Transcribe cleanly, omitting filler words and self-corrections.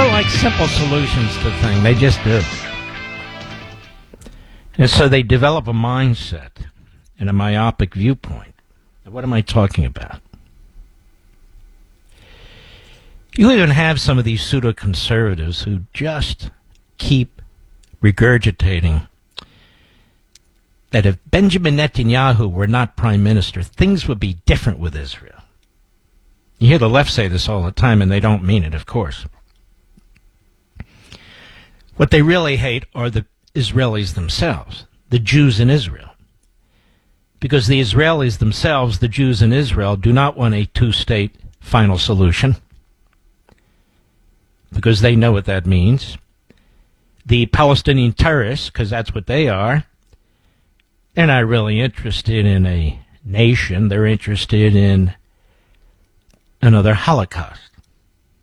don't like simple solutions to things. They just do. And so they develop a mindset and a myopic viewpoint. Now, what am I talking about? You even have some of these pseudo-conservatives who just keep regurgitating that if Benjamin Netanyahu were not prime minister, things would be different with Israel. You hear the left say this all the time, and they don't mean it, of course. What they really hate are the Israelis themselves, the Jews in Israel. Because the Israelis themselves, the Jews in Israel, do not want a two-state final solution. Because they know what that means. The Palestinian terrorists, because that's what they are, they're not really interested in a nation. They're interested in another Holocaust.